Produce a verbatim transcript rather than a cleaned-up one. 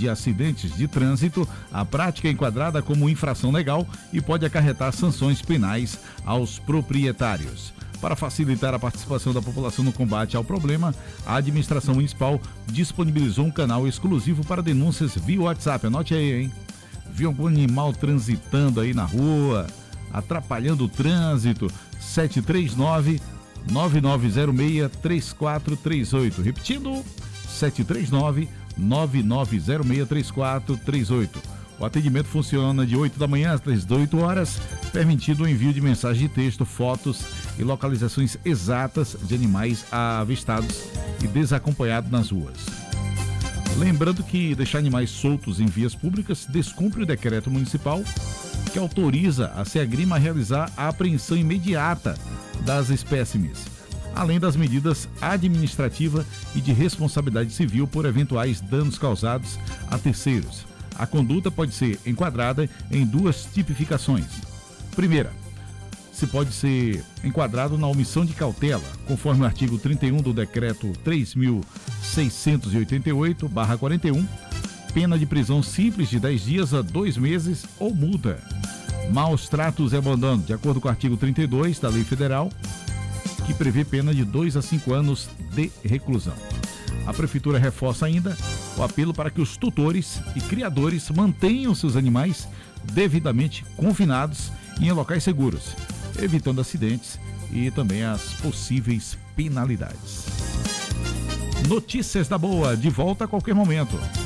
de acidentes de trânsito, a prática é enquadrada como infração legal e pode acarretar sanções penais aos proprietários. Para facilitar a participação da população no combate ao problema, a administração municipal disponibilizou um canal exclusivo para denúncias via WhatsApp. Anote aí, hein? Viu algum animal transitando aí na rua, atrapalhando o trânsito? sete três nove, nove nove zero seis, três quatro três oito. Repetindo, sete três nove, nove nove zero seis, três quatro três oito. O atendimento funciona de oito da manhã às dezoito horas, permitindo o envio de mensagem de texto, fotos e localizações exatas de animais avistados e desacompanhados nas ruas. Lembrando que deixar animais soltos em vias públicas descumpre o decreto municipal que autoriza a SEAGRIMA a realizar a apreensão imediata das espécimes, além das medidas administrativa e de responsabilidade civil por eventuais danos causados a terceiros. A conduta pode ser enquadrada em duas tipificações. Primeira, se pode ser enquadrado na omissão de cautela, conforme o artigo trinta e um do decreto três mil seiscentos e oitenta e oito barra quarenta e um, pena de prisão simples de dez dias a dois meses ou multa. Maus tratos e abandono, de acordo com o artigo trinta e dois da Lei Federal, que prevê pena de dois a cinco anos de reclusão. A Prefeitura reforça ainda o apelo para que os tutores e criadores mantenham seus animais devidamente confinados e em locais seguros, evitando acidentes e também as possíveis penalidades. Notícias da Boa, de volta a qualquer momento.